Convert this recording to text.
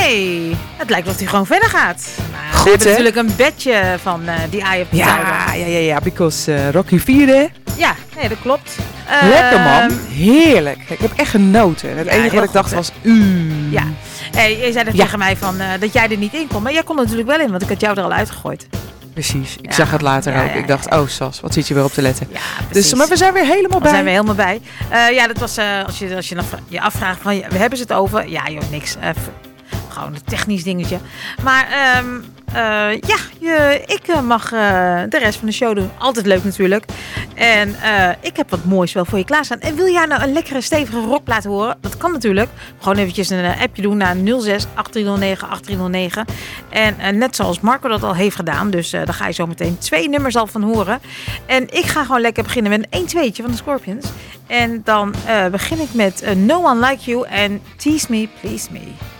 Nee, het lijkt alsof hij gewoon verder gaat. Maar Goed, we hebben hè? natuurlijk een bedje van die Eye of the Tiger. Ja, because Rocky 4, hè? Ja, nee, dat klopt. Lekker, man. Heerlijk. Ik heb echt genoten. Het enige heel wat ik dacht goed, was... Ja. Hey, je zei er tegen mij van, dat jij er niet in kon. Maar jij kon er natuurlijk wel in, want ik had jou er al uitgegooid. Precies. Ik Ja. zag het later Ja, ook. ja, Ik dacht, ja. oh Sas, wat zit je weer op te letten. Ja, precies. Dus, maar we zijn weer helemaal Daar bij. zijn we helemaal bij. Ja, dat was, als je dan je afvraagt van, we hebben ze het over? Ja joh, niks. Gewoon een technisch dingetje. Maar ik mag de rest van de show doen. Altijd leuk natuurlijk. En ik heb wat moois wel voor je klaarstaan. En wil jij nou een lekkere stevige rockplaat horen? Dat kan natuurlijk. Gewoon eventjes een appje doen naar 06 8309 8309. En net zoals Marco dat al heeft gedaan. Dus daar ga je zo meteen 2 nummers al van horen. En ik ga gewoon lekker beginnen met een 1-2'tje van de Scorpions. En dan begin ik met No One Like You en Tease Me, Please Me.